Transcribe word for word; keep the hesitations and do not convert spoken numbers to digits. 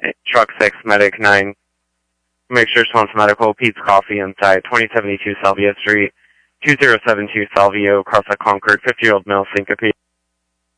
Truck six, Medic nine. Make sure Swanson Medical, Pete's Coffee inside, twenty seventy-two Salvia Street, two zero seven two Salvio, across the Concord, fifty-year-old male syncope.